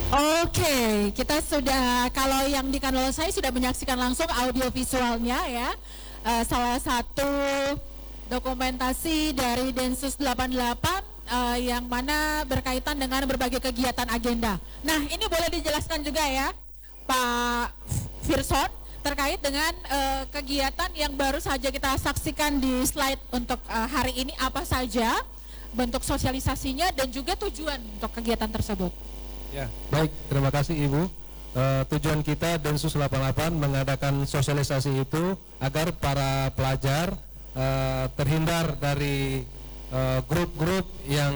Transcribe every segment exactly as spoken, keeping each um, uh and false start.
Oke, kita sudah, kalau yang di kanal saya sudah menyaksikan langsung audio visualnya ya. Uh, salah satu dokumentasi dari Densus delapan puluh delapan uh, yang mana berkaitan dengan berbagai kegiatan agenda. Nah, ini boleh dijelaskan juga ya, Pak Firson, terkait dengan uh, kegiatan yang baru saja kita saksikan di slide untuk uh, hari ini, apa saja bentuk sosialisasinya dan juga tujuan untuk kegiatan tersebut. Ya, baik, terima kasih Ibu. Uh, tujuan kita Densus delapan puluh delapan mengadakan sosialisasi itu agar para pelajar uh, terhindar dari grup-grup uh, yang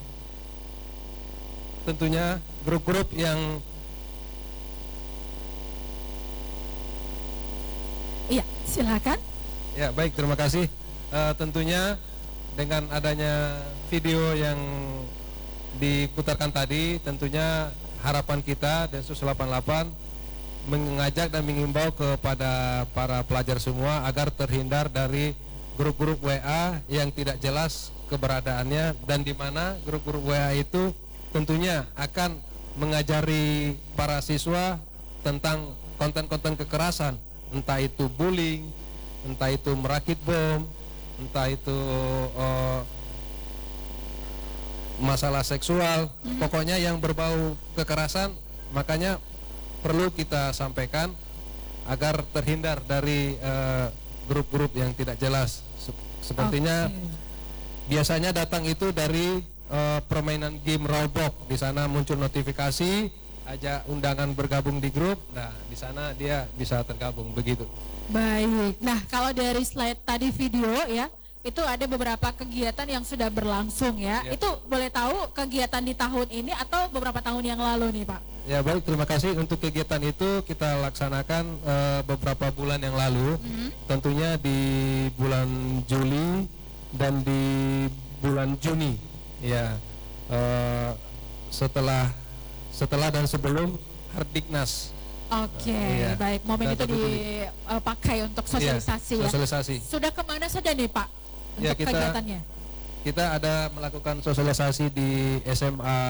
tentunya grup-grup yang Iya, silakan. Ya, baik, terima kasih. Uh, tentunya dengan adanya video yang diputarkan tadi, tentunya harapan kita Densus delapan puluh delapan mengajak dan mengimbau kepada para pelajar semua agar terhindar dari grup-grup W A yang tidak jelas keberadaannya, dan di mana grup-grup W A itu tentunya akan mengajari para siswa tentang konten-konten kekerasan, entah itu bullying, entah itu merakit bom, entah itu uh, masalah seksual, hmm. pokoknya yang berbau kekerasan. Makanya perlu kita sampaikan agar terhindar dari grup-grup uh, yang tidak jelas. Sepertinya okay. biasanya datang itu dari uh, permainan game Roblox. Di sana muncul notifikasi, ajak undangan bergabung di grup. Nah, di sana dia bisa tergabung begitu. Baik. Nah, kalau dari slide tadi video ya, itu ada beberapa kegiatan yang sudah berlangsung ya. ya. Itu boleh tahu kegiatan di tahun ini atau beberapa tahun yang lalu nih Pak? Ya, baik, terima kasih. Untuk kegiatan itu kita laksanakan uh, beberapa bulan yang lalu. Mm-hmm. Tentunya di bulan Juli dan di bulan Juni. Ya, uh, setelah setelah dan sebelum Hardiknas. Oke, okay, uh, ya. Baik. Momen dan itu dipakai uh, untuk sosialisasi ya. Sosialisasi. Sudah kemana saja nih Pak? Untuk ya, kita, kegiatannya? Kita ada melakukan sosialisasi di S M A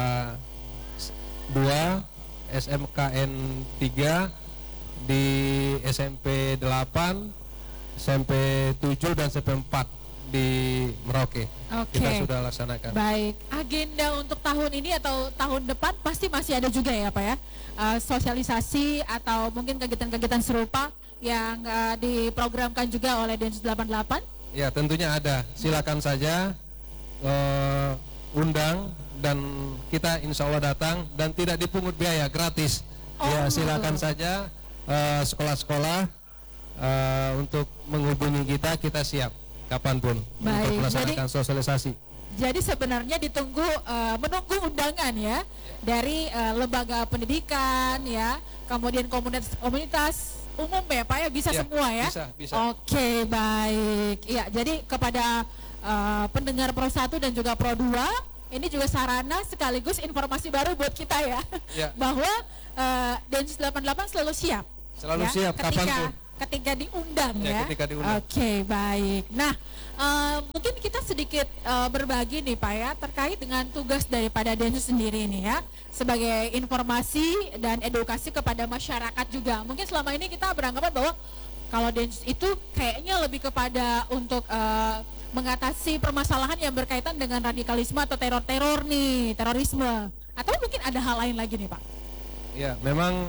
dua, S M K N tiga, di S M P delapan, S M P tujuh, dan S M P empat di Merauke. Oke. Kita sudah laksanakan. Baik, agenda untuk tahun ini atau tahun depan pasti masih ada juga ya Pak ya, uh, sosialisasi atau mungkin kegiatan-kegiatan serupa yang uh, diprogramkan juga oleh Densus delapan puluh delapan? Ya, tentunya ada. Silakan saja uh, undang, dan kita insya Allah datang dan tidak dipungut biaya, gratis. Oh. Ya, silakan saja uh, sekolah-sekolah uh, untuk menghubungi kita, kita siap kapanpun. Baik. Untuk melaksanakan Jadi, sosialisasi. Jadi sebenarnya ditunggu uh, menunggu undangan ya, dari uh, lembaga pendidikan ya, kemudian komunitas-komunitas umum ya Pak ya, bisa ya, semua ya? Bisa, bisa. Oke, baik. Iya, jadi kepada uh, pendengar Pro satu dan juga Pro dua, ini juga sarana sekaligus informasi baru buat kita ya, ya. bahwa uh, Densus delapan puluh delapan selalu siap. Selalu ya, siap, ketika, kapanpun. Ketika diundang ya. ya. Ketika diundang. Oke, baik. Nah, uh, mungkin kita sedikit uh, berbagi nih Pak ya, terkait dengan tugas daripada Densus sendiri nih ya, sebagai informasi dan edukasi kepada masyarakat juga. Mungkin selama ini kita beranggapan bahwa kalau Densus itu kayaknya lebih kepada untuk uh, mengatasi permasalahan yang berkaitan dengan radikalisme atau teror-teror nih, terorisme. Atau mungkin ada hal lain lagi nih Pak? Ya, memang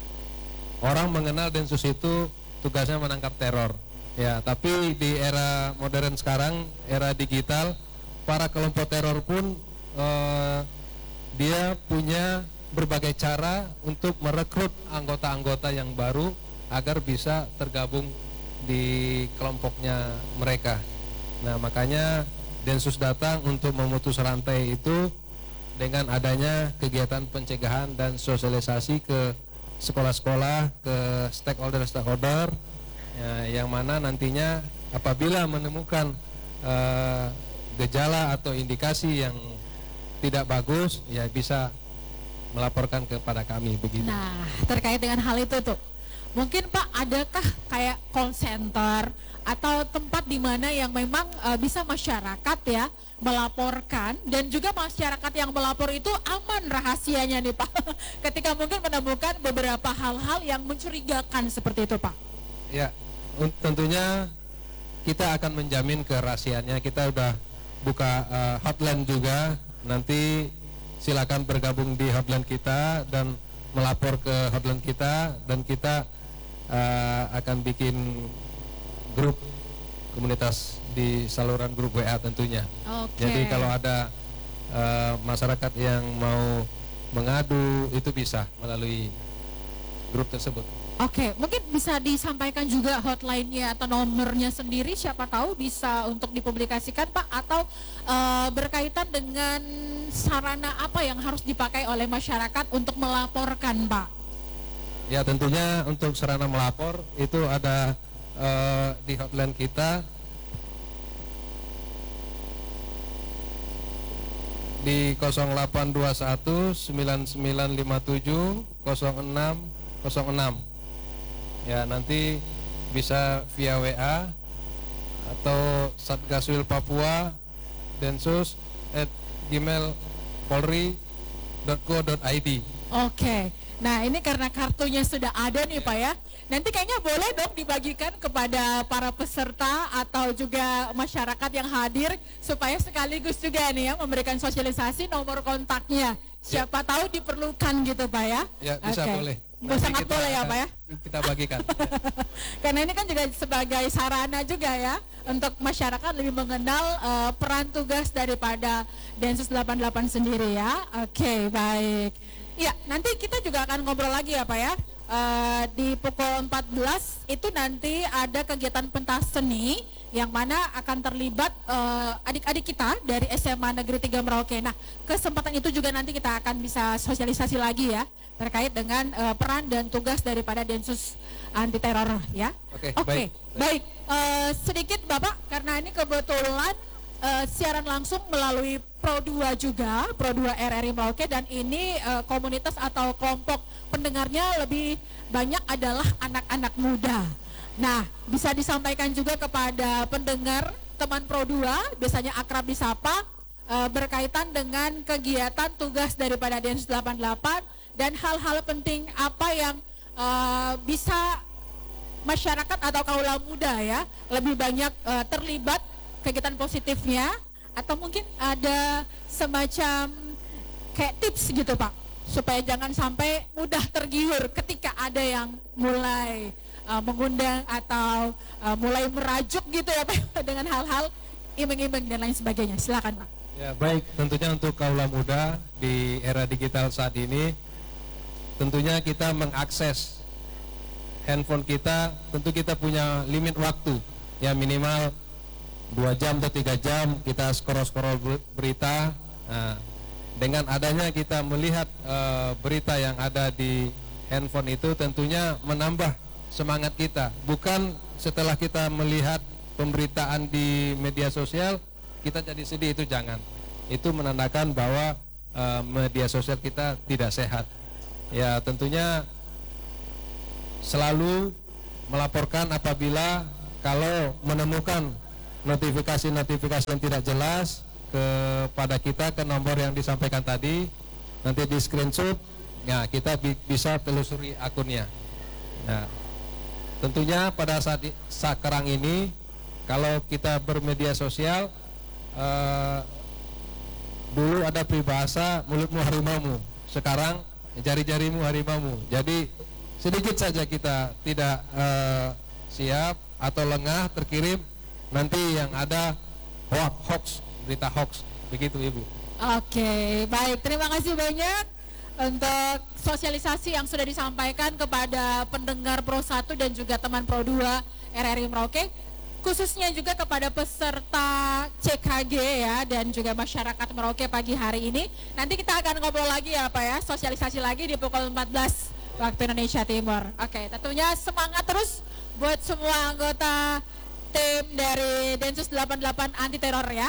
orang mengenal Densus itu tugasnya menangkap teror. Ya, tapi di era modern sekarang, era digital, para kelompok teror pun uh, dia punya berbagai cara untuk merekrut anggota-anggota yang baru agar bisa tergabung di kelompoknya mereka. Nah, makanya Densus datang untuk memutus rantai itu dengan adanya kegiatan pencegahan dan sosialisasi ke sekolah-sekolah, ke stakeholder-stakeholder ya, yang mana nantinya apabila menemukan uh, gejala atau indikasi yang tidak bagus, ya bisa melaporkan kepada kami begitu. Nah, terkait dengan hal itu tuh, Mungkin Pak, adakah kayak call center atau tempat di mana yang memang uh, bisa masyarakat ya melaporkan, dan juga masyarakat yang melapor itu aman rahasianya nih Pak, ketika mungkin menemukan beberapa hal-hal yang mencurigakan seperti itu Pak? Ya, tentunya kita akan menjamin kerahasiaannya. Kita udah buka uh, hotline juga, nanti silakan bergabung di hotline kita dan melapor ke hotline kita, dan kita uh, akan bikin grup komunitas di saluran grup W A tentunya. Okay. Jadi kalau ada uh, masyarakat yang mau mengadu itu bisa melalui grup tersebut. Oke, mungkin bisa disampaikan juga hotline-nya atau nomornya sendiri, siapa tahu bisa untuk dipublikasikan Pak, atau uh, berkaitan dengan sarana apa yang harus dipakai oleh masyarakat untuk melaporkan Pak? Ya, tentunya untuk sarana melapor itu ada uh, di hotline kita di nol delapan dua satu sembilan sembilan lima tujuh nol enam nol enam. Ya, nanti bisa via W A atau Satgaswil Papua densus at gmail polri dot go dot i d. Oke, nah ini karena kartunya sudah ada nih Pak ya, nanti kayaknya boleh dong dibagikan kepada para peserta atau juga masyarakat yang hadir, supaya sekaligus juga nih ya memberikan sosialisasi nomor kontaknya, siapa ya. Tahu diperlukan gitu Pak ya. Ya, bisa okay. boleh. Nanti sangat boleh ya Pak ya. Kita bagikan. Karena ini kan juga sebagai sarana juga ya untuk masyarakat lebih mengenal uh, peran tugas daripada Densus delapan puluh delapan sendiri ya. Oke, okay, baik. Ya, nanti kita juga akan ngobrol lagi ya Pak ya. Uh, di pukul empat belas itu nanti ada kegiatan pentas seni yang mana akan terlibat uh, adik-adik kita dari S M A Negeri tiga Merauke. Nah, kesempatan itu juga nanti kita akan bisa sosialisasi lagi ya terkait dengan uh, peran dan tugas daripada Densus anti teror ya. Oke, okay, okay, baik. Baik, uh, sedikit Bapak, karena ini kebetulan uh, siaran langsung melalui Pro dua juga, Pro dua R R I Merauke, dan ini uh, komunitas atau kelompok pendengarnya lebih banyak adalah anak-anak muda. Nah, bisa disampaikan juga kepada pendengar teman Pro dua, biasanya akrab disapa, uh, berkaitan dengan kegiatan tugas daripada Densus delapan puluh delapan dan hal-hal penting apa yang uh, bisa masyarakat atau kaula muda ya lebih banyak uh, terlibat kegiatan positifnya, atau mungkin ada semacam kayak tips gitu Pak, supaya jangan sampai mudah tergiur ketika ada yang mulai uh, mengundang atau uh, mulai merajuk gitu ya Pak dengan hal-hal iming-iming dan lain sebagainya. Silakan Pak. Ya, baik, tentunya untuk kaula muda di era digital saat ini, tentunya kita mengakses handphone kita, tentu kita punya limit waktu ya, minimal dua jam atau tiga jam kita scroll-scroll berita. Nah, dengan adanya kita melihat uh, berita yang ada di handphone itu tentunya menambah semangat kita. Bukan setelah kita melihat pemberitaan di media sosial kita jadi sedih, itu jangan. Itu menandakan bahwa uh, media sosial kita tidak sehat. Ya, tentunya selalu melaporkan apabila kalau menemukan notifikasi-notifikasi yang tidak jelas kepada kita ke nomor yang disampaikan tadi, nanti di screenshot, ya kita bi bisa telusuri akunnya. Nah, tentunya pada saat sekarang ini kalau kita bermedia sosial, eh, dulu ada peribahasa mulutmu harimaumu, sekarang jari-jarimu harimaumu. Jadi sedikit saja kita tidak uh, siap atau lengah terkirim, nanti yang ada hoax, hoax, berita hoax, begitu Ibu. Oke, baik, terima kasih banyak untuk sosialisasi yang sudah disampaikan kepada pendengar Pro satu dan juga teman Pro dua R R I Merauke, khususnya juga kepada peserta C K G ya dan juga masyarakat Merauke pagi hari ini. Nanti kita akan ngobrol lagi ya Pak ya, sosialisasi lagi di pukul empat belas waktu Indonesia Timur. Oke, tentunya semangat terus buat semua anggota tim dari Densus delapan puluh delapan anti teror ya.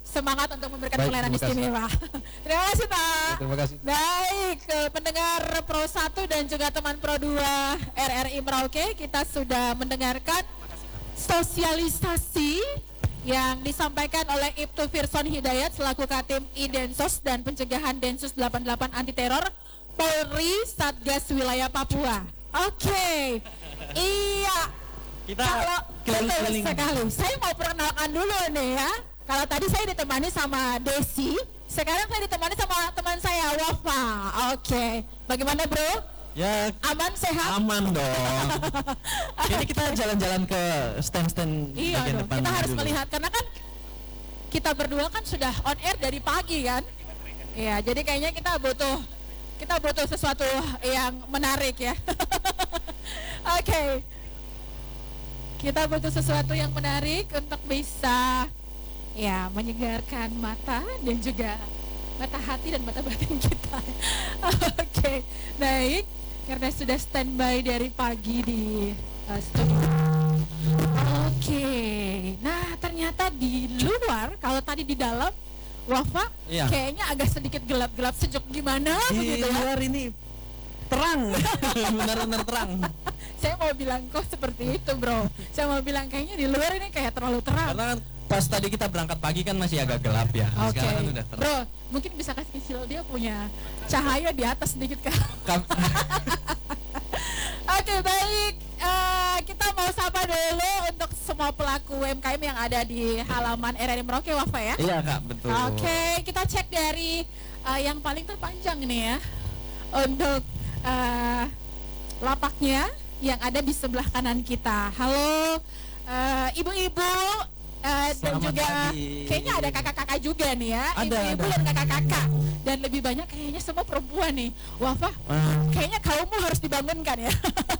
semangat untuk memberikan Baik, pelayanan terima kasih. istimewa. Terima kasih Pak. Terima kasih. Baik, eh, pendengar Pro satu dan juga teman Pro dua R R I Merauke, kita sudah mendengarkan sosialisasi yang disampaikan oleh Ibtu Firson Hidayat selaku Katim Idensos dan Pencegahan Densus delapan puluh delapan Anti Teror Polri Satgas Wilayah Papua. Oke, iya. Kita Kalau betul keliling-keliling. sekali, saya mau perkenalkan dulu nih ya. Kalau tadi saya ditemani sama Desi, sekarang saya ditemani sama teman saya Wafa. Oke, bagaimana bro? Ya Aman, sehat? aman dong. Jadi kita jalan-jalan ke stand-stand Iya bagian dong, depan kita harus dulu. melihat karena kan kita berdua kan sudah on air dari pagi kan. Iya, jadi kayaknya kita butuh kita butuh sesuatu yang menarik ya. Oke. Kita butuh sesuatu yang menarik untuk bisa ya menyegarkan mata dan juga mata hati dan mata batin kita. Oke, baik. Karena sudah standby dari pagi di uh, studio. Oke, nah ternyata di luar, kalau tadi di dalam, Wafa, Iya. kayaknya agak sedikit gelap-gelap sejuk gimana Di begitu ya. luar ini terang, benar-benar terang. Saya mau bilang kok seperti itu bro. Saya mau bilang kayaknya di luar ini kayak terlalu terang. Karena kan pas tadi kita berangkat pagi kan masih agak gelap ya. Oke, Sekarang kan udah terang. bro, mungkin bisa kasih kecil dia punya cahaya di atas sedikit kan? Kap- Oke baik, Eh, kita mau sapa dulu untuk semua pelaku U M K M yang ada di halaman R R I Merauke Wafa ya. Iya kak, betul. Oke, kita cek dari eh, yang paling terpanjang nih ya untuk eh, lapaknya yang ada di sebelah kanan kita. Halo eh, ibu-ibu eh, dan Selamat juga pagi. kayaknya ada kakak-kakak juga nih ya, Ada, ibu-ibu ada. dan kakak-kakak dan lebih banyak kayaknya semua perempuan nih. Wafa, Ah, kayaknya kaummu harus dibangunkan ya.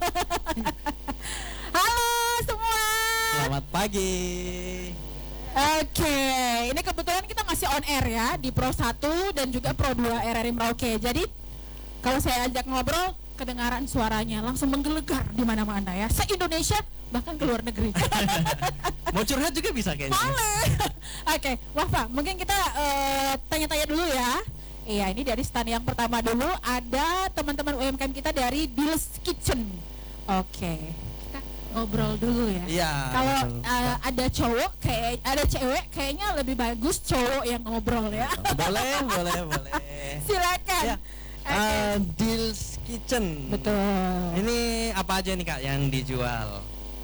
Halo semua. selamat pagi. Oke, ini kebetulan kita masih on air ya di Pro satu dan juga Pro dua R R I Merauke. Jadi kalau saya ajak ngobrol, kedengaran suaranya langsung menggelegar di mana-mana ya. Se-Indonesia bahkan ke luar negeri. Mau curhat juga bisa kayaknya. Boleh. Oke, Wafa, mungkin kita eh, tanya-tanya dulu ya. Iya, ini dari stand yang pertama dulu ada teman-teman U M K M kita dari Dill's Kitchen. Oke, kita ngobrol dulu ya. Iya. Kalau betul. uh, ada cowok kayak ada cewek kayaknya lebih bagus cowok yang ngobrol ya. boleh, boleh, boleh. Silakan. Ya. Oke. Uh, Dill's Kitchen. Betul. Ini apa aja nih kak yang dijual?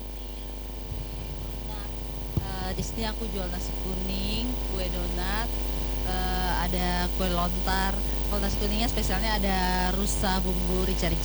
Eh, di sini aku jual nasi kuning, kue donat, eh, ada kue lontar. Kalau nasi kuningnya spesialnya ada rusa bumbu rica-rica.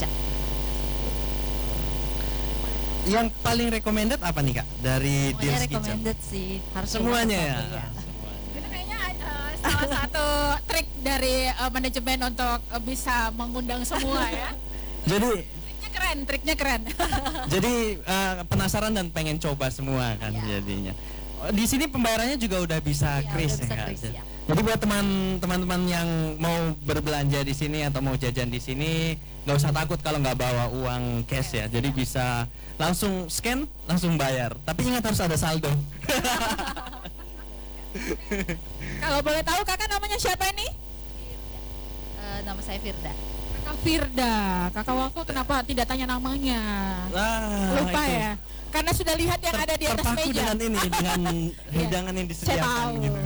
Yang paling recommended apa nih kak dari Semuanya Dill's Kitchen? recommended sih. Harus Semuanya coba ya. satu, ya. Itu kayaknya uh, salah satu trik dari uh, manajemen untuk uh, bisa mengundang semua ya. Jadi Triknya keren, triknya keren. jadi uh, penasaran dan pengen coba semua kan Ya. jadinya. Oh, di sini pembayarannya juga udah bisa Iya, kris udah bisa ya kak. kris, ya. Jadi buat teman teman-teman yang mau berbelanja di sini atau mau jajan di sini nggak usah takut kalau nggak bawa uang cash ya. Jadi bisa langsung scan langsung bayar. Tapi ingat harus ada saldo. Kalau boleh tahu kakak namanya siapa ini? Eh, nama saya Firda. Kakak Firda. Kakak Wafa kenapa tidak tanya namanya? Wah, Lupa itu. ya. Karena sudah lihat yang ada di atas Terpaku meja. dengan ini dengan Iya. hidangan yang Saya disediakan tahu. gitu.